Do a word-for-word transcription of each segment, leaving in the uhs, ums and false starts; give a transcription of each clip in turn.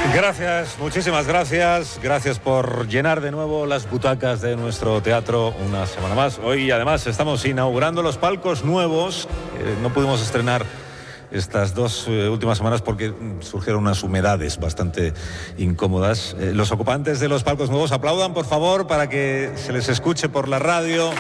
Gracias, muchísimas gracias. Gracias por llenar de nuevo las butacas de nuestro teatro una semana más. Hoy además estamos inaugurando los palcos nuevos. Eh, no pudimos estrenar estas dos eh, últimas semanas porque surgieron unas humedades bastante incómodas. Eh, los ocupantes de los palcos nuevos aplaudan, por favor, para que se les escuche por la radio.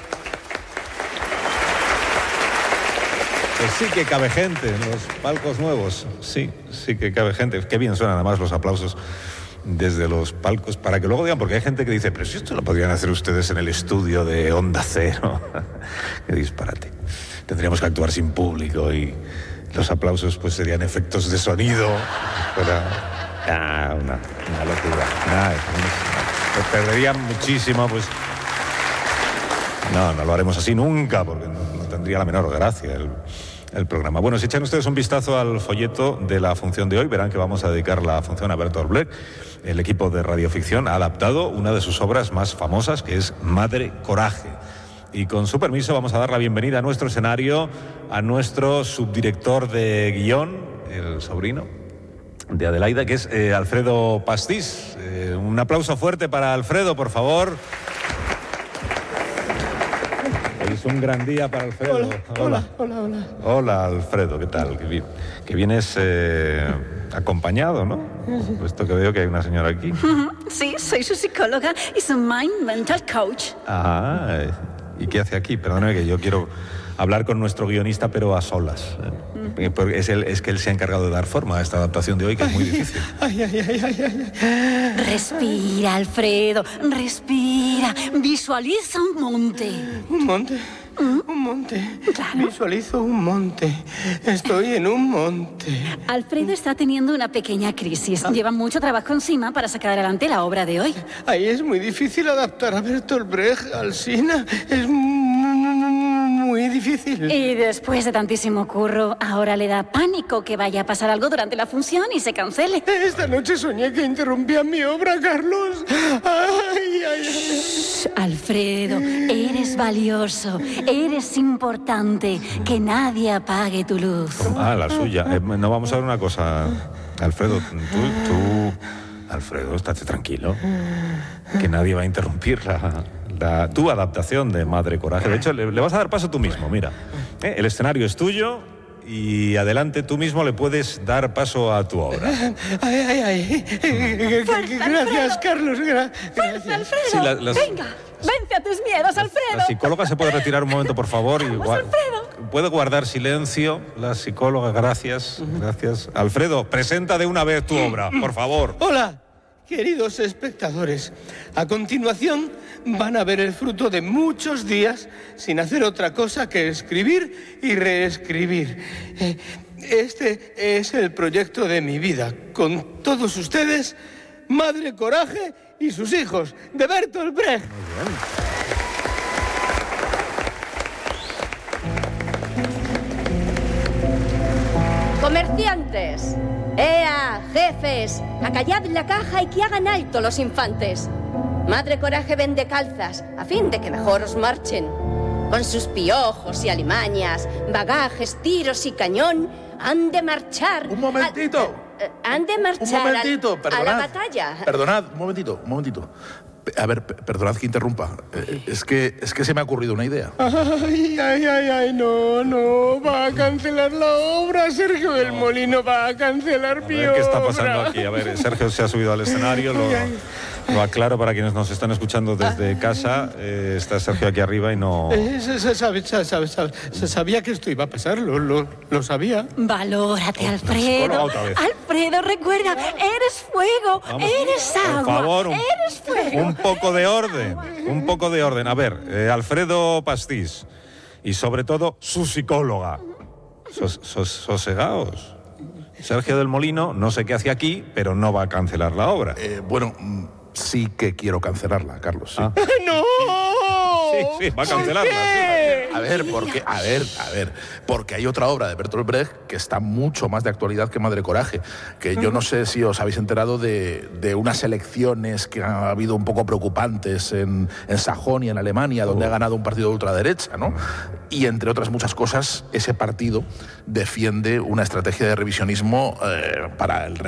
Que sí que cabe gente en los palcos nuevos. Sí, sí que cabe gente. Qué bien suenan además los aplausos desde los palcos, para que luego digan, porque hay gente que dice, pero si esto lo podrían hacer ustedes en el estudio de Onda Cero. Qué disparate. Tendríamos que actuar sin público y los aplausos pues serían efectos de sonido. Fuera... Ah, una, una locura. Nah, pues perderían muchísimo, pues... No, no lo haremos así nunca, porque no, no tendría la menor gracia el, el programa. Bueno, si echan ustedes un vistazo al folleto de la función de hoy, verán que vamos a dedicar la función a Bertolt Brecht. El equipo de radioficción ha adaptado una de sus obras más famosas, que es Madre Coraje. Y con su permiso vamos a dar la bienvenida a nuestro escenario a nuestro subdirector de guión, el sobrino de Adelaida, que es eh, Alfredo Pastís. Eh, un aplauso fuerte para Alfredo, por favor. Es un gran día para Alfredo. Hola, hola, hola, hola. Hola, Alfredo, ¿qué tal? Que, vi, que vienes eh, acompañado, ¿no? Sí. Puesto que veo que hay una señora aquí. Sí, soy su psicóloga y su Mind Mental Coach. Ah, ¿y qué hace aquí? Perdóname que yo quiero hablar con nuestro guionista, pero a solas. Porque es, el, es que él se ha encargado de dar forma a esta adaptación de hoy, que es muy difícil. Ay, ay, ay, ay, ay, ay. Respira, Alfredo, respira. Visualiza un monte. Un monte, ¿Mm? un monte. Claro. Visualizo un monte. Estoy en un monte. Alfredo está teniendo una pequeña crisis. Lleva mucho trabajo encima para sacar adelante la obra de hoy. Ahí es muy difícil adaptar a Bertolt Brecht al Sina. Es muy difícil. Y después de tantísimo curro, ahora le da pánico que vaya a pasar algo durante la función y se cancele. Esta noche soñé que interrumpía mi obra, Carlos. Ay, ay, ay. Shh, Alfredo, eres valioso, eres importante. Que nadie apague tu luz. Ah, la suya. Eh, no, vamos a ver una cosa. Alfredo, tú... tú... Alfredo, estate tranquilo. Que nadie va a interrumpir la, la, tu adaptación de Madre Coraje. De hecho, le, le vas a dar paso tú mismo, mira. Eh, el escenario es tuyo y adelante tú mismo le puedes dar paso a tu obra. Ay, ay, ay. Fuerza, Gracias, Alfredo. Carlos. Gra ¡Fuerza, Alfredo! Sí, la, las, Venga, vence a tus miedos, Alfredo. La psicóloga se puede retirar un momento, por favor. Vamos, y gua Alfredo. Puede guardar silencio, la psicóloga. Gracias, gracias. Alfredo, presenta de una vez tu obra, por favor. Hola, queridos espectadores. A continuación van a ver el fruto de muchos días sin hacer otra cosa que escribir y reescribir. Eh, Este es el proyecto de mi vida. Con todos ustedes, Madre Coraje y sus hijos, de Bertolt Brecht. Muy bien. Comerciantes, ¡ea, jefes! Acallad la caja y que hagan alto los infantes. Madre Coraje vende calzas, a fin de que mejor os marchen. Con sus piojos y alimañas, bagajes, tiros y cañón, han de marchar... ¡Un momentito! A, han de marchar Un momentito, a, perdonad. a la batalla. Perdonad, un momentito, un momentito. A ver, perdonad que interrumpa. Eh, es que, es que se me ha ocurrido una idea. Ay, ay, ay, ay, no, no, va a cancelar la obra. Sergio del Molino va a cancelar A mi ver, ¿qué está obra. pasando aquí? A ver, Sergio se ha subido al escenario, lo, lo aclaro para quienes nos están escuchando desde casa. Eh, está Sergio aquí arriba y no... Eh, se, se, sabe, se, sabe, sabe, se sabía que esto iba a pasar, lo, lo, lo sabía. Valórate, psicóloga Alfredo. otra vez. Alfredo, recuerda, eres fuego, Vamos, eres agua, por favor, un, eres fuego. un poco de orden, un poco de orden. A ver, eh, Alfredo Pastís y sobre todo su psicóloga. Sos, sos, sosegaos. Sergio del Molino, no sé qué hace aquí, pero no va a cancelar la obra. Eh, bueno, mm, sí que quiero cancelarla, Carlos. Sí. Ah. ¡No! Sí, sí, va a cancelarla. ¿Qué? A ver, porque, a ver, a ver, porque hay otra obra de Bertolt Brecht que está mucho más de actualidad que Madre Coraje, que yo no sé si os habéis enterado de, de unas elecciones que ha habido un poco preocupantes en, en Sajonia, en Alemania, donde ha ganado un partido de ultraderecha, ¿no? Y entre otras muchas cosas, ese partido defiende una estrategia de revisionismo eh, para el